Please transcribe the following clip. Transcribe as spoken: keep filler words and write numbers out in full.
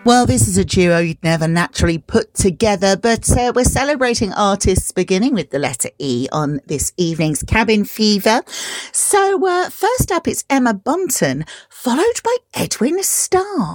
Well, this is a duo you'd never naturally put together, but uh, we're celebrating artists beginning with the letter E on this evening's Cabin Fever. So uh, first up, it's Emma Bunton, followed by Edwin Starr.